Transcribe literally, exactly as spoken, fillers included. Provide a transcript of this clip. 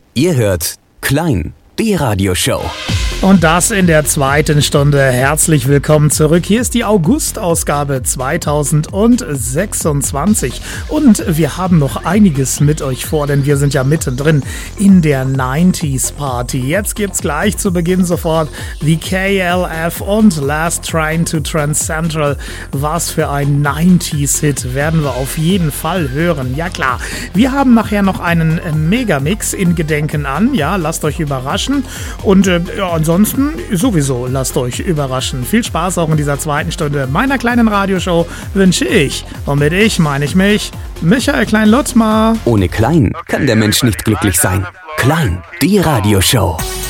Ihr hört Klein, die Radioshow. Und das in der zweiten Stunde. Herzlich willkommen zurück. Hier ist die August-Ausgabe zweitausendsechsundzwanzig. Und wir haben noch einiges mit euch vor, denn wir sind ja mittendrin in der neunziger Party. Jetzt gibt's gleich zu Beginn sofort die K L F und Last Train to Trans Central. Was für ein neunziger-Hit werden wir auf jeden Fall hören. Ja klar, wir haben nachher noch einen Megamix in Gedenken an. Ja, lasst euch überraschen. Und äh, ja, ansonsten sowieso lasst euch überraschen. Viel Spaß auch in dieser zweiten Stunde meiner kleinen Radioshow wünsche ich. Und mit ich meine ich mich, Michael Klein-Lutzmar. Ohne Klein kann der Mensch nicht glücklich sein. Klein, die Radioshow.